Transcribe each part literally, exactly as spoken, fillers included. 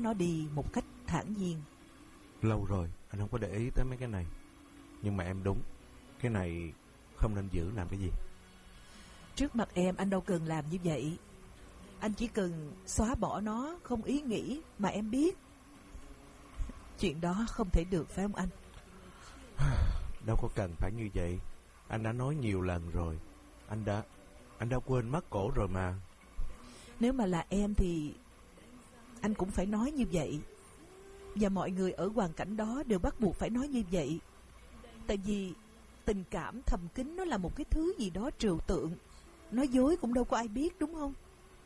nó đi một cách thản nhiên. Lâu rồi anh không có để ý tới mấy cái này, nhưng mà em đúng, cái này không nên giữ làm cái gì. Trước mặt em anh đâu cần làm như vậy. Anh chỉ cần xóa bỏ nó, không ý nghĩ mà em biết. Chuyện đó không thể được phải không anh? Đâu có cần phải như vậy. Anh đã nói nhiều lần rồi. Anh đã Anh đã quên mất cổ rồi mà. Nếu mà là em thì anh cũng phải nói như vậy. Và mọi người ở hoàn cảnh đó đều bắt buộc phải nói như vậy. Tại vì tình cảm thầm kín nó là một cái thứ gì đó trừu tượng. Nói dối cũng đâu có ai biết, đúng không?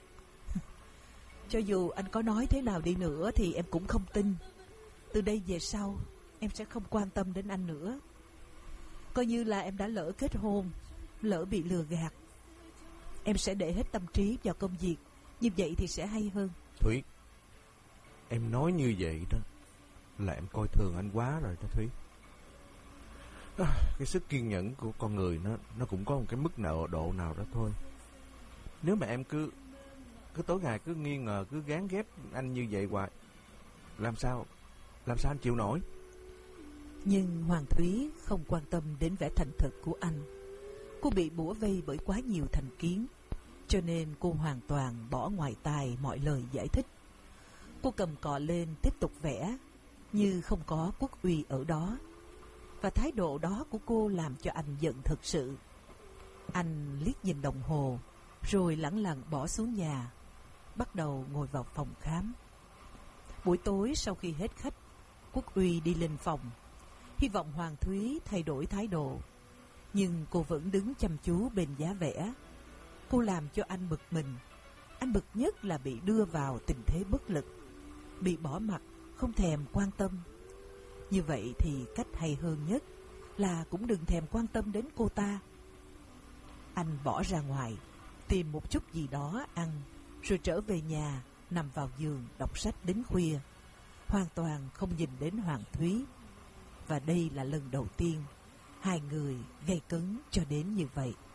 Cho dù anh có nói thế nào đi nữa thì em cũng không tin. Từ đây về sau em sẽ không quan tâm đến anh nữa. Coi như là em đã lỡ kết hôn, lỡ bị lừa gạt. Em sẽ để hết tâm trí vào công việc. Như vậy thì sẽ hay hơn. Thúy, em nói như vậy đó là em coi thường anh quá rồi đó Thúy. À, cái sức kiên nhẫn của con người nó nó cũng có một cái mức nợ độ nào đó thôi. Nếu mà em cứ cứ tối ngày cứ nghi ngờ, cứ gán ghép anh như vậy hoài, làm sao làm sao anh chịu nổi? Nhưng Hoàng Thúy không quan tâm đến vẻ thành thực của anh. Cô bị bủa vây bởi quá nhiều thành kiến, cho nên cô hoàn toàn bỏ ngoài tai mọi lời giải thích. Cô cầm cọ lên tiếp tục vẽ như không có quốc uy ở đó. Và thái độ đó của cô làm cho anh giận thực sự. Anh liếc nhìn đồng hồ, rồi lẳng lặng bỏ xuống nhà, bắt đầu ngồi vào phòng khám. Buổi tối sau khi hết khách, Quốc Uy đi lên phòng, hy vọng Hoàng Thúy thay đổi thái độ. Nhưng cô vẫn đứng chăm chú bên giá vẽ. Cô làm cho anh bực mình. Anh bực nhất là bị đưa vào tình thế bất lực, bị bỏ mặc, không thèm quan tâm. Như vậy thì cách hay hơn nhất là cũng đừng thèm quan tâm đến cô ta. Anh bỏ ra ngoài, tìm một chút gì đó ăn, rồi trở về nhà, nằm vào giường đọc sách đến khuya, hoàn toàn không nhìn đến Hoàng Thúy. Và đây là lần đầu tiên hai người gay cấn cho đến như vậy.